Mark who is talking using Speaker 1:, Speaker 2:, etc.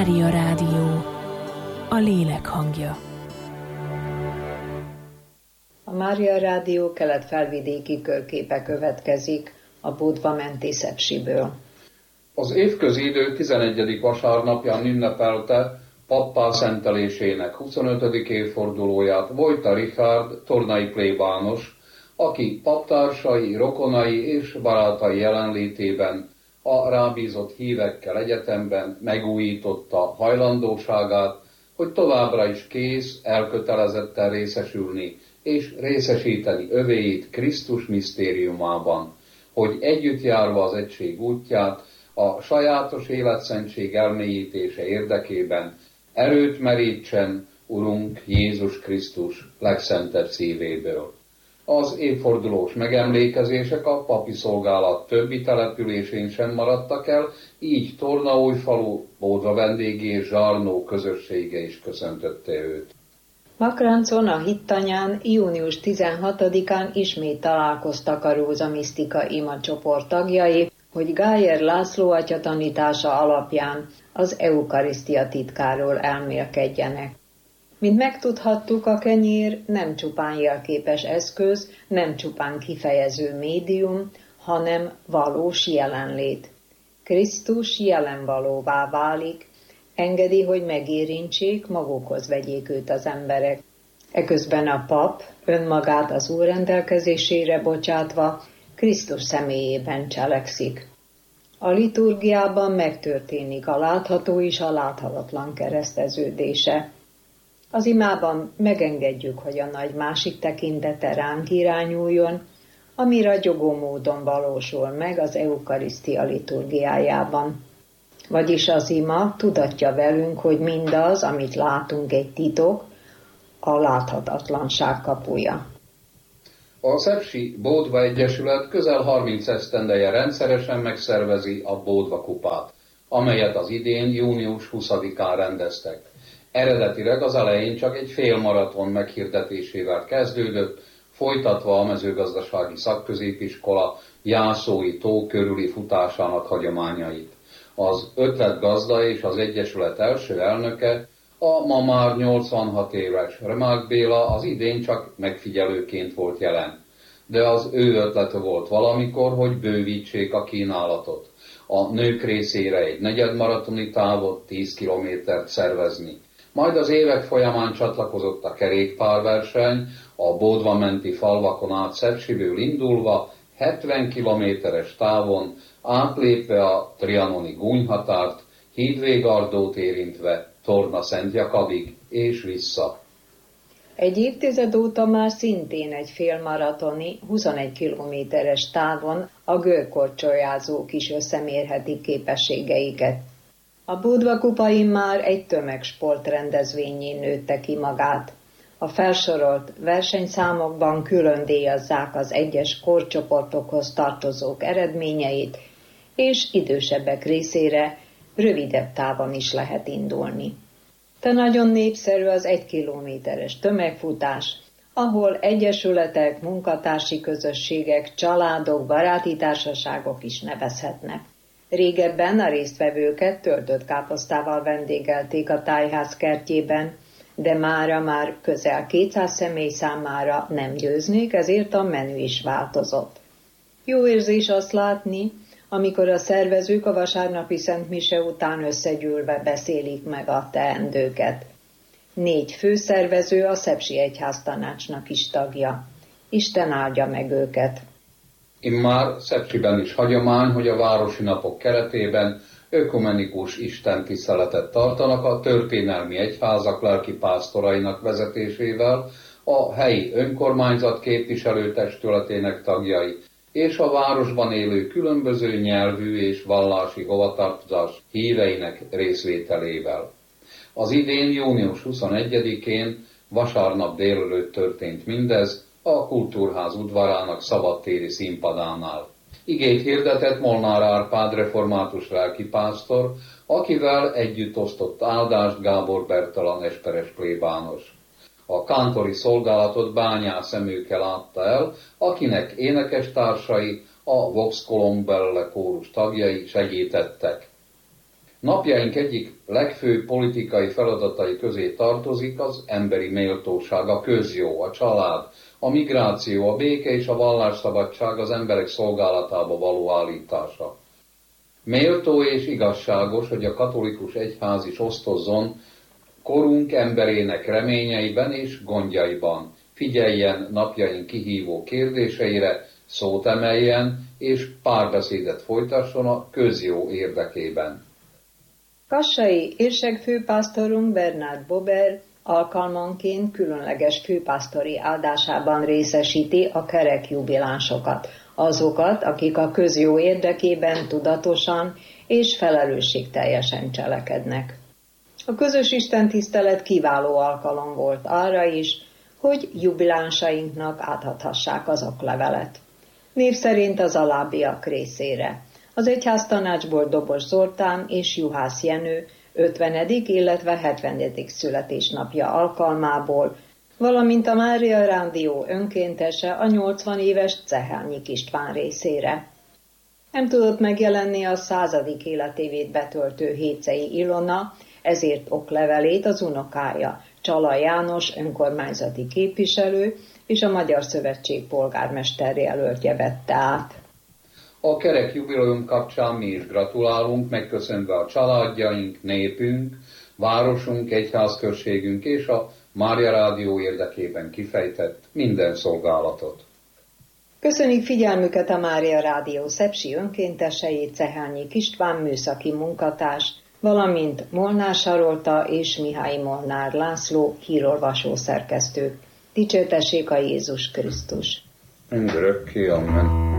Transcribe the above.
Speaker 1: Mária Rádió, a lélek hangja.
Speaker 2: A Mária Rádió kelet-felvidéki körképe következik a Bodva menti Szepsiből.
Speaker 3: Az évközi idő 11. vasárnapján ünnepelte pappá szentelésének 25. évfordulóját Vojta Richárd tornai plébános, aki paptársai, rokonai és barátai jelenlétében a rábízott hívekkel egyetemben megújította hajlandóságát, hogy továbbra is kész, elkötelezetten részesülni és részesíteni övéit Krisztus misztériumában, hogy együtt járva az egység útját, a sajátos életszentség elmélyítése érdekében erőt merítsen Urunk Jézus Krisztus legszentebb szívéből. Az évfordulós megemlékezések a papi szolgálat többi településén sem maradtak el, így Tornaújfalu, Bodva vendégi és Zsarnó közössége is köszöntötte őt.
Speaker 2: Makráncon a Hittanyán június 16-án ismét találkoztak a Róza Misztika Ima csoport tagjai, hogy Gájer László atya tanítása alapján az eukarisztia titkáról elmélkedjenek. Mint megtudhattuk, a kenyér nem csupán jelképes eszköz, nem csupán kifejező médium, hanem valós jelenlét. Krisztus jelenvalóvá válik, engedi, hogy megérintsék, magukhoz vegyék őt az emberek. Eközben a pap önmagát az Úr rendelkezésére bocsátva Krisztus személyében cselekszik. A liturgiában megtörténik a látható és a láthatatlan kereszteződése. Az imában megengedjük, hogy a nagy másik tekintete ránk irányuljon, ami ragyogó módon valósul meg az eukarisztia liturgiájában. Vagyis az ima tudatja velünk, hogy mindaz, amit látunk, egy titok, a láthatatlanság kapuja.
Speaker 3: A Szepsi Bodva Egyesület közel 30 esztendeje rendszeresen megszervezi a Bodva kupát, amelyet az idén június 20-án rendeztek. Eredetileg az elején csak egy félmaraton meghirdetésével kezdődött, folytatva a mezőgazdasági szakközépiskola Jászói tó körüli futásának hagyományait. Az ötletgazda és az Egyesület első elnöke, a ma már 86 éves Remák Béla az idén csak megfigyelőként volt jelen. De az ő ötlete volt valamikor, hogy bővítsék a kínálatot. A nők részére egy negyedmaratoni távot, 10 kilométert szervezni. Majd az évek folyamán csatlakozott a kerékpárverseny, a Bodva menti falvakon át Szepsiből indulva 70 kilométeres távon, átlépve a trianoni gúnyhatárt, Hídvégardót érintve Torna-Szent Jakabig és vissza.
Speaker 2: Egy évtized óta már szintén egy félmaratoni, 21 kilométeres távon a görkorcsolyázók is összemérhetik képességeiket. A Bodva kupa immár egy tömegsport rendezvényén nőtte ki magát. A felsorolt versenyszámokban külön díjazzák az egyes korcsoportokhoz tartozók eredményeit, és idősebbek részére rövidebb távon is lehet indulni. De nagyon népszerű az 1 kilométeres tömegfutás, ahol egyesületek, munkatársi közösségek, családok, baráti társaságok is nevezhetnek. Régebben a résztvevőket töltött káposztával vendégelték a tájház kertjében, de mára már közel 200 személy számára nem győznék, ezért a menü is változott. Jó érzés azt látni, amikor a szervezők a vasárnapi szentmise után összegyűlve beszélik meg a teendőket. 4 főszervező a Szepsi Egyháztanácsnak is tagja. Isten áldja meg őket!
Speaker 3: Immár Szepsiben is hagyomány, hogy a városi napok keretében ökumenikus istentiszteletet tartanak a történelmi egyházak lelkipásztorainak vezetésével, a helyi önkormányzat képviselőtestületének tagjai és a városban élő különböző nyelvű és vallási hovatartozás híveinek részvételével. Az idén június 21-én vasárnap délelőtt történt mindez a Kultúrház udvarának szabadtéri színpadánál. Igét hirdetett Molnár Árpád református lelkipásztor, akivel együtt osztott áldást Gábor Bertalan esperes plébános. A kántori szolgálatot Bányász Emőke látta el, akinek énekestársai, a Vox Colombelle kórus tagjai segítettek. Napjaink egyik legfőbb politikai feladatai közé tartozik az emberi méltóság, a közjó, a család, a migráció, a béke és a vallásszabadság az emberek szolgálatába való állítása. Méltó és igazságos, hogy a katolikus egyház is osztozzon korunk emberének reményeiben és gondjaiban, figyeljen napjaink kihívó kérdéseire, szót emeljen és párbeszédet folytasson a közjó érdekében.
Speaker 2: Kassai érsek-főpásztorunk Bernard Bober alkalmanként különleges főpásztori áldásában részesíti a kerek jubilánsokat, azokat, akik a közjó érdekében tudatosan és felelősségteljesen cselekednek. A közös istentisztelet kiváló alkalom volt arra is, hogy jubilánsainknak átadhassák az oklevelet. Név szerint az alábbiak részére. Az egyháztanácsból Dobos Zoltán és Juhász Jenő 50., illetve 70. születésnapja alkalmából, valamint a Mária Rádió önkéntese a 80 éves Cehelnyik István részére. Nem tudott megjelenni a 100. életévét betöltő Héczei Ilona, ezért oklevelét az unokája, Csala János önkormányzati képviselő és a Magyar Szövetség polgármesterjelöltje vette át.
Speaker 3: A kerek jubileum kapcsán mi is gratulálunk, megköszönve a családjaink, népünk, városunk, egyházközségünk és a Mária Rádió érdekében kifejtett minden szolgálatot.
Speaker 2: Köszönjük figyelmüket a Mária Rádió szepsi önkéntesei, Cehelnyik István műszaki munkatárs, valamint Molnár Sarolta és Mihály Molnár László hírolvasó szerkesztők. Dicsértessék a Jézus Krisztus!
Speaker 3: Mindörökké, amen.